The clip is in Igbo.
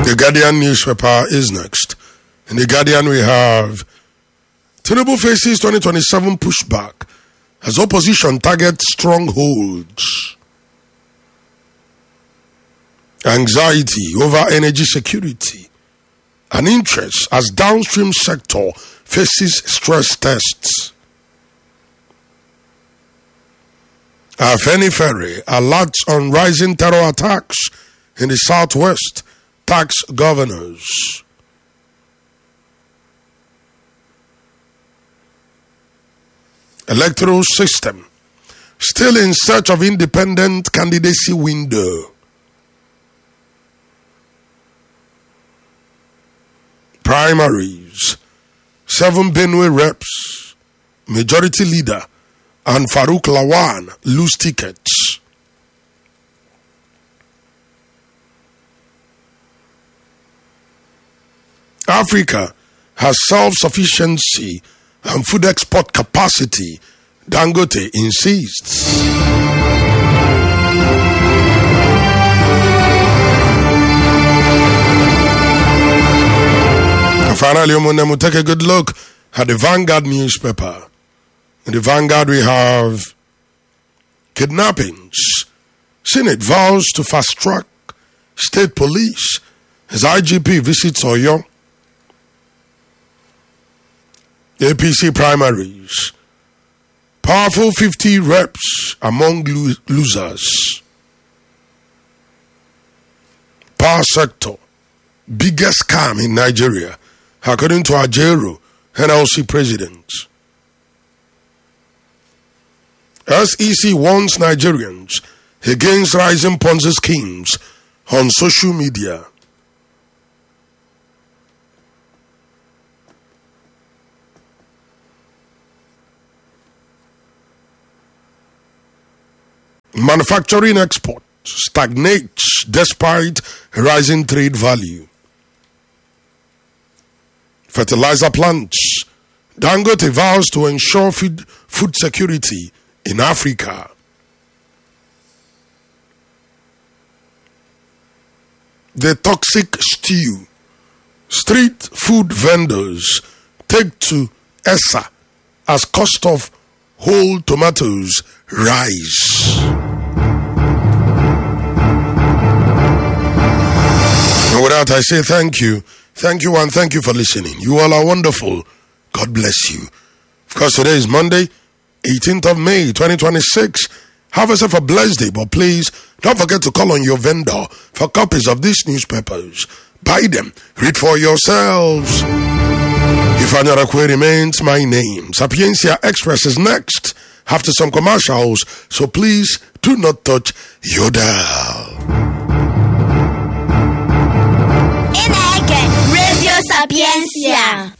The Guardian newspaper is next. In The Guardian, we have Tinubu faces 2027 pushback as opposition targets strongholds. Anxiety over energy security and interest as downstream sector faces stress tests. Afenifere alerts on rising terror attacks in the southwest, tax governors. Electoral system still in search of independent candidacy window. Primaries, 7 Benue reps, majority leader, and Farouk Lawan lose tickets. Africa has self-sufficiency and food export capacity, Dangote insists. And finally, we'll take a good look at the Vanguard newspaper. In the Vanguard, we have kidnappings. Senate vows to fast-track state police as IGP visits Oyo. APC primaries. Powerful 50 reps among losers. Power sector. Biggest scam in Nigeria, according to Ajero, NLC president. SEC warns Nigerians against rising Ponzi schemes on social media. Manufacturing export stagnates despite rising trade value. Fertilizer plants. Dangote vows to ensure food security in Africa. The toxic stew. Street food vendors take to ESA as cost of whole tomatoes rise. And with that, I say thank you. Thank you and thank you for listening. You all are wonderful. God bless you. Of course, today is Monday, 18th of May, 2026. Have yourself a blessed day, but please don't forget to call on your vendor for copies of these newspapers. Buy them. Read for yourselves. Ifeanyi remains my name. Sapiencia Express is next after some commercials, so please do not touch your dial. Radio Sapiencia.